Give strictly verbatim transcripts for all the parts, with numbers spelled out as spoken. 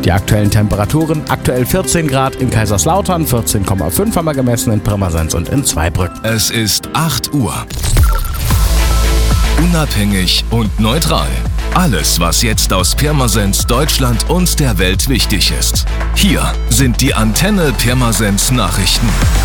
Die aktuellen Temperaturen: aktuell vierzehn Grad in Kaiserslautern, vierzehn Komma fünf haben wir gemessen in Pirmasens und in Zweibrücken. Es ist acht Uhr. Unabhängig und neutral. Alles, was jetzt aus Pirmasens, Deutschland und der Welt wichtig ist. Hier sind die Antenne Pirmasens Nachrichten.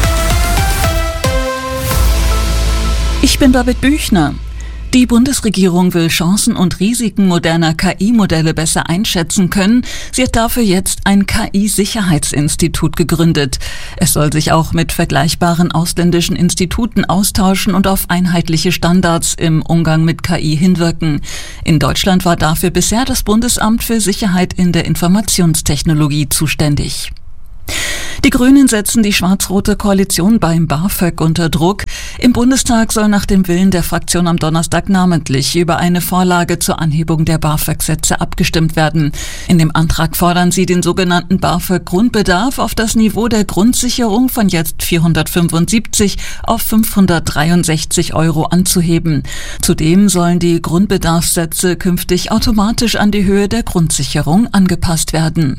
Ich bin David Büchner. Die Bundesregierung will Chancen und Risiken moderner K I-Modelle besser einschätzen können. Sie hat dafür jetzt ein K I-Sicherheitsinstitut gegründet. Es soll sich auch mit vergleichbaren ausländischen Instituten austauschen und auf einheitliche Standards im Umgang mit K I hinwirken. In Deutschland war dafür bisher das Bundesamt für Sicherheit in der Informationstechnologie zuständig. Die Grünen setzen die schwarz-rote Koalition beim BAföG unter Druck. Im Bundestag soll nach dem Willen der Fraktion am Donnerstag namentlich über eine Vorlage zur Anhebung der BAföG-Sätze abgestimmt werden. In dem Antrag fordern sie, den sogenannten BAföG-Grundbedarf auf das Niveau der Grundsicherung von jetzt vierhundertfünfundsiebzig auf fünfhundertdreiundsechzig Euro anzuheben. Zudem sollen die Grundbedarfssätze künftig automatisch an die Höhe der Grundsicherung angepasst werden.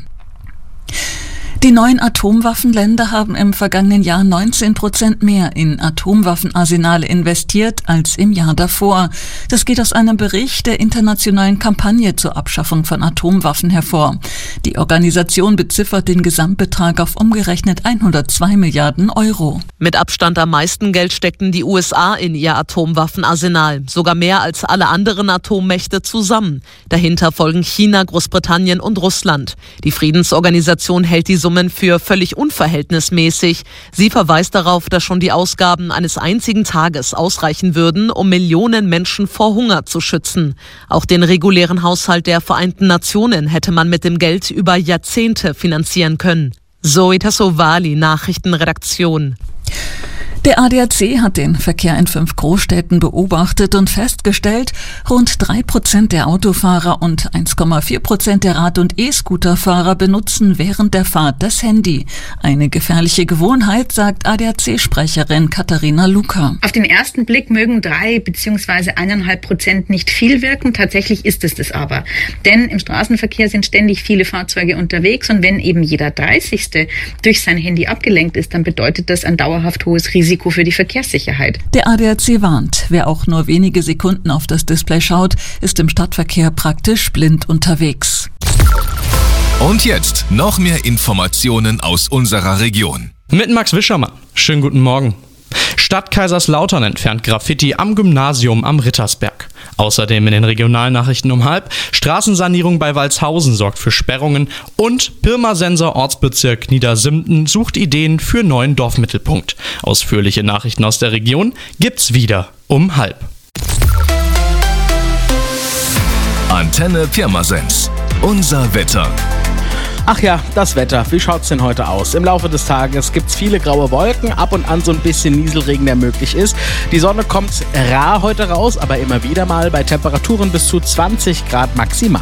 Die neuen Atomwaffenländer haben im vergangenen Jahr neunzehn Prozent mehr in Atomwaffenarsenale investiert als im Jahr davor. Das geht aus einem Bericht der internationalen Kampagne zur Abschaffung von Atomwaffen hervor. Die Organisation beziffert den Gesamtbetrag auf umgerechnet hundertzwei Milliarden Euro. Mit Abstand am meisten Geld steckten die U S A in ihr Atomwaffenarsenal, sogar mehr als alle anderen Atommächte zusammen. Dahinter folgen China, Großbritannien und Russland. Die Friedensorganisation hält die Summen für völlig unverhältnismäßig. Sie verweist darauf, dass schon die Ausgaben eines einzigen Tages ausreichen würden, um Millionen Menschen vor Hunger zu schützen. Auch den regulären Haushalt der Vereinten Nationen hätte man mit dem Geld über Jahrzehnte finanzieren können. Zoe Tassovali, Nachrichtenredaktion. Der A D A C hat den Verkehr in fünf Großstädten beobachtet und festgestellt, rund drei Prozent der Autofahrer und eins Komma vier Prozent der Rad- und E-Scooterfahrer benutzen während der Fahrt das Handy. Eine gefährliche Gewohnheit, sagt A D A C-Sprecherin Katharina Luca. Auf den ersten Blick mögen drei bzw. eineinhalb Prozent nicht viel wirken, tatsächlich ist es das aber. Denn im Straßenverkehr sind ständig viele Fahrzeuge unterwegs und wenn eben jeder Dreißigste durch sein Handy abgelenkt ist, dann bedeutet das ein dauerhaft hohes Risiko für die Verkehrssicherheit. Der A D A C warnt, wer auch nur wenige Sekunden auf das Display schaut, ist im Stadtverkehr praktisch blind unterwegs. Und jetzt noch mehr Informationen aus unserer Region. Mit Max Wischermann. Schönen guten Morgen. Stadt Kaiserslautern entfernt Graffiti am Gymnasium am Rittersberg. Außerdem in den Regionalnachrichten um halb: Straßensanierung bei Walshausen sorgt für Sperrungen und Pirmasenser Ortsbezirk Niedersimten sucht Ideen für neuen Dorfmittelpunkt. Ausführliche Nachrichten aus der Region gibt's wieder um halb. Antenne Pirmasens. Unser Wetter. Ach ja, das Wetter. Wie schaut's denn heute aus? Im Laufe des Tages gibt's viele graue Wolken, ab und an so ein bisschen Nieselregen, der möglich ist. Die Sonne kommt rar heute raus, aber immer wieder mal bei Temperaturen bis zu zwanzig Grad maximal.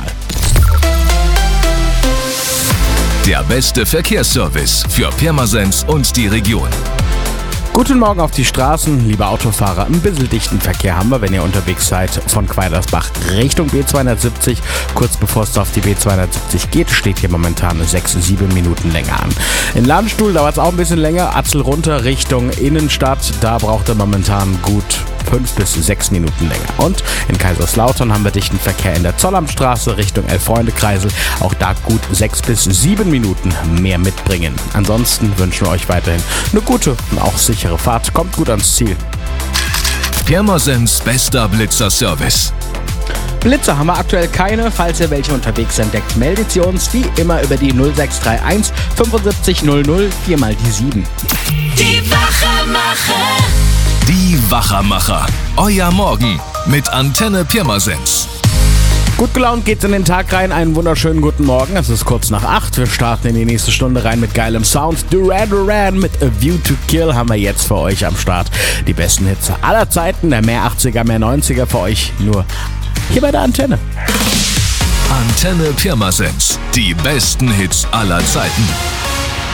Der beste Verkehrsservice für Pirmasens und die Region. Guten Morgen auf die Straßen, liebe Autofahrer. Ein bisschen dichten Verkehr haben wir, wenn ihr unterwegs seid von Quaidersbach Richtung B zweihundertsiebzig. Kurz bevor es auf die B zweihundertsiebzig geht, steht hier momentan sechs, sieben Minuten länger an. In Landstuhl dauert es auch ein bisschen länger. Atzel runter Richtung Innenstadt. Da braucht er momentan gut fünf bis sechs Minuten länger. Und in Kaiserslautern haben wir dichten Verkehr in der Zollamtstraße Richtung Elf-Freunde-Kreisel. Auch da gut sechs bis sieben Minuten mehr mitbringen. Ansonsten wünschen wir euch weiterhin eine gute und auch sichere Fahrt. Kommt gut ans Ziel. Pirmasens bester Blitzer-Service. Blitzer haben wir aktuell keine. Falls ihr welche unterwegs entdeckt, meldet sie uns wie immer über die null sechs drei eins fünfundsiebzig null null vier mal die sieben. Die Wachermacher. Die Wachermacher. Euer Morgen mit Antenne Pirmasens. Gut gelaunt geht's in den Tag rein. Einen wunderschönen guten Morgen. Es ist kurz nach acht. Wir starten in die nächste Stunde rein mit geilem Sound. Duran Duran mit A View to Kill haben wir jetzt für euch am Start. Die besten Hits aller Zeiten, der mehr achtziger, mehr neunziger für euch nur hier bei der Antenne. Antenne Pirmasens. Die besten Hits aller Zeiten.